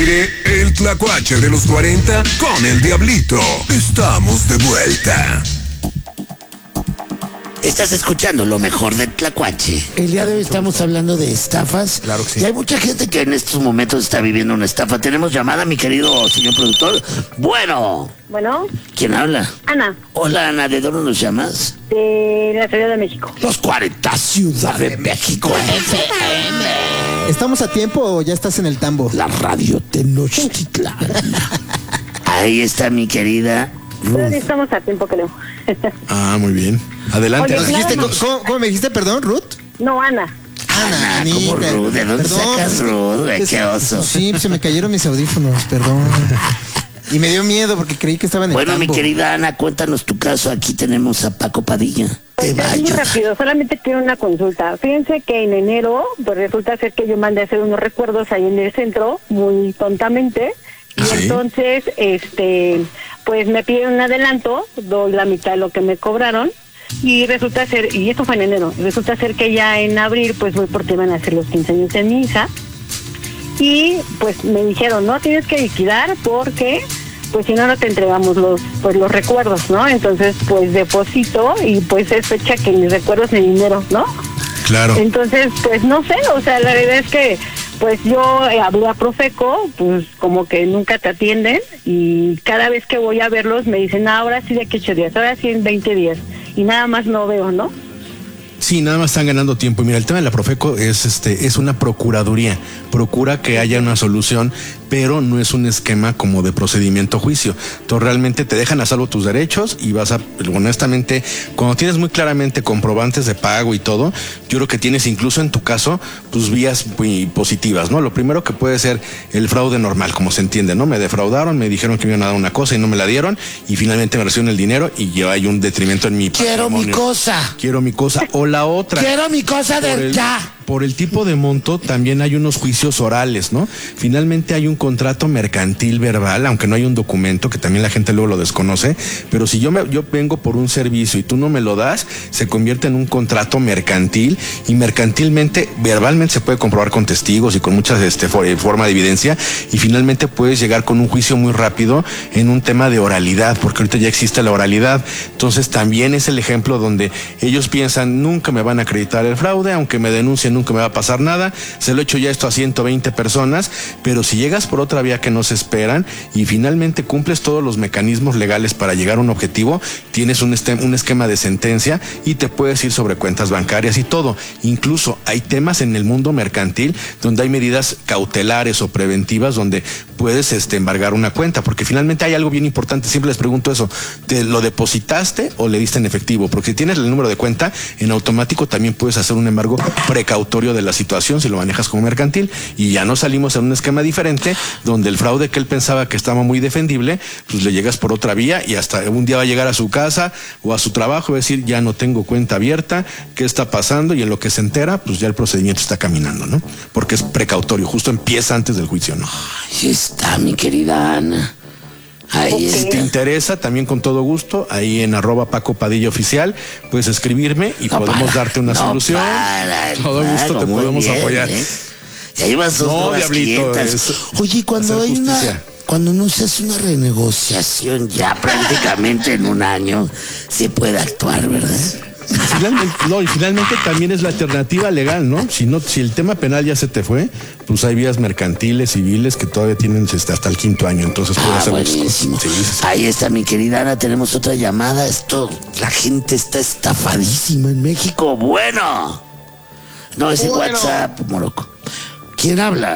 aire, el tlacuache de los 40 con el Diablito. Estamos de vuelta. Estás escuchando lo mejor del Tlacuache. El día de hoy estamos hablando de estafas. Claro que sí. Y hay mucha gente que en estos momentos está viviendo una estafa. Tenemos llamada, mi querido señor productor. Bueno. ¿Quién habla? Ana, Hola, Ana. ¿De dónde nos llamas? de la Ciudad de México. Los 40 Ciudad de México FM. ¿Estamos a tiempo o ya estás en el tambo? La radio Tenochtitlán. Ahí está mi querida Pero sí Ruth. estamos a tiempo, creo. Ah, muy bien. Adelante. Oye, ¿Dijiste, claro. ¿Cómo me dijiste, perdón, Ruth? No, Ana. Ana, como Anita. Ruth. ¿De dónde Perdón. sacas Ruth, güey? Qué oso. Sí, se me cayeron mis audífonos, perdón. Y me dio miedo porque creí que estaba en el Bueno, mi tambo. querida Ana, cuéntanos tu caso. Aquí tenemos a Paco Padilla. Te Pues va a es muy ayudar. rápido, solamente quiero una consulta. Fíjense que en enero, pues resulta ser que yo mandé a hacer unos recuerdos ahí en el centro, muy tontamente. Y ¿Sí? entonces, pues me pidieron un adelanto, doy la mitad de lo que me cobraron. Y resulta ser, y esto fue en enero, resulta ser que ya en abril, pues voy porque van a hacer los 15 años de mi hija. Y pues me dijeron, no, tienes que liquidar porque pues si no, no te entregamos los recuerdos, ¿no? Entonces, pues deposito y pues es fecha que mis recuerdos en dinero, ¿no? Claro. Entonces, pues no sé, o sea, la verdad es que pues yo hablé a Profeco, pues como que nunca te atienden y cada vez que voy a verlos me dicen, ahora sí de aquí 8 días, ahora sí en 20 días y nada más no veo, ¿no? Sí, nada más están ganando tiempo. Y mira, el tema de la Profeco es una procuraduría. Procura que haya una solución, pero no es un esquema como de procedimiento a juicio. Entonces realmente te dejan a salvo tus derechos y vas a, honestamente, cuando tienes muy claramente comprobantes de pago y todo, yo creo que tienes incluso en tu caso, pues vías muy positivas, ¿no? Lo primero que puede ser el fraude normal, como se entiende, ¿no? Me defraudaron, me dijeron que me iban a dar una cosa y no me la dieron y finalmente me recibieron el dinero y yo hay un detrimento en mi Quiero mi patrimonio. cosa. Quiero mi cosa. O la otra. Quiero mi cosa de ya. Por el tipo de monto también hay unos juicios orales, ¿no? Finalmente hay un contrato mercantil verbal, aunque no hay un documento, que también la gente luego lo desconoce, pero si yo vengo por un servicio y tú no me lo das, se convierte en un contrato mercantil y mercantilmente, verbalmente se puede comprobar con testigos y con muchas forma de evidencia y finalmente puedes llegar con un juicio muy rápido en un tema de oralidad, porque ahorita ya existe la oralidad. Entonces también es el ejemplo donde ellos piensan, nunca me van a acreditar el fraude, aunque me denuncien nunca me va a pasar nada, se lo he hecho ya esto a 120 personas, pero si llegas por otra vía que no se esperan y finalmente cumples todos los mecanismos legales para llegar a un objetivo, tienes un esquema de sentencia y te puedes ir sobre cuentas bancarias y todo. Incluso hay temas en el mundo mercantil donde hay medidas cautelares o preventivas donde puedes embargar una cuenta, porque finalmente hay algo bien importante, siempre les pregunto eso, ¿te lo depositaste o le diste en efectivo? Porque si tienes el número de cuenta, en automático también puedes hacer un embargo precautorio de la situación si lo manejas como mercantil y ya no salimos en un esquema diferente donde el fraude que él pensaba que estaba muy defendible, pues le llegas por otra vía y hasta un día va a llegar a su casa o a su trabajo y va a decir, ya no tengo cuenta abierta, ¿qué está pasando? Y en lo que se entera, pues ya el procedimiento está caminando, ¿no? Porque es precautorio, justo empieza antes del juicio, ¿no? Ahí está, mi querida Ana. Ahí Si te interesa, también con todo gusto, ahí en @Paco Padilla Oficial, puedes escribirme y podemos darte una solución. Todo gusto te muy podemos bien, apoyar. Ya llevas dos No, nuevas Diablito, clientas. es Oye, cuando hacer hay justicia. cuando no se hace una renegociación ya prácticamente en un año, se puede actuar, ¿verdad? Y finalmente también es la alternativa legal, ¿no? Si el tema penal ya se te fue, pues hay vías mercantiles, civiles que todavía tienen hasta el 5º año, entonces puedes hacer muchas buenísimo. cosas. Sí. Ahí está, mi querida Ana, tenemos otra llamada. La gente está estafadísima en México. Bueno. No, es el WhatsApp, Moroco. ¿Quién habla?